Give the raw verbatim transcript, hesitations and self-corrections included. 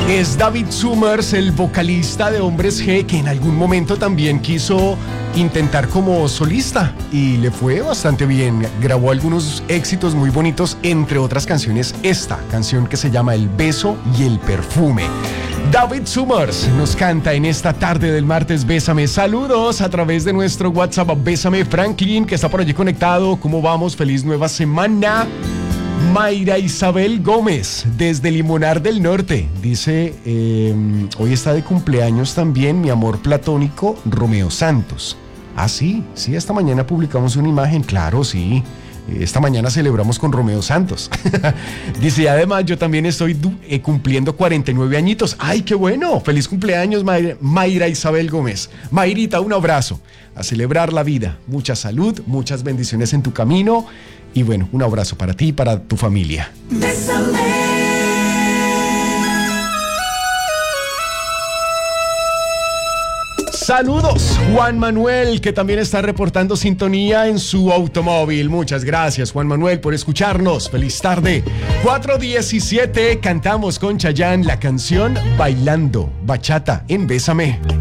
Es David Summers, el vocalista de Hombres G, que en algún momento también quiso intentar como solista y le fue bastante bien. Grabó algunos éxitos muy bonitos, entre otras canciones esta canción que se llama El beso y el perfume. David Summers nos canta en esta tarde del martes Bésame. Saludos a través de nuestro WhatsApp. Bésame Franklin, que está por allí conectado. ¿Cómo vamos? Feliz nueva semana. Mayra Isabel Gómez, desde Limonar del Norte, dice, eh, hoy está de cumpleaños también mi amor platónico Romeo Santos. Ah, sí, sí, esta mañana publicamos una imagen, claro, sí, esta mañana celebramos con Romeo Santos. Dice, y además yo también estoy eh, cumpliendo cuarenta y nueve añitos. ¡Ay, qué bueno! ¡Feliz cumpleaños, Mayra, Mayra Isabel Gómez! Mayrita, un abrazo, a celebrar la vida, mucha salud, muchas bendiciones en tu camino. Y bueno, un abrazo para ti y para tu familia. Bésame. Saludos, Juan Manuel, que también está reportando sintonía en su automóvil. Muchas gracias, Juan Manuel, por escucharnos. Feliz tarde. cuatro diecisiete, cantamos con Chayanne la canción Bailando Bachata en Bésame.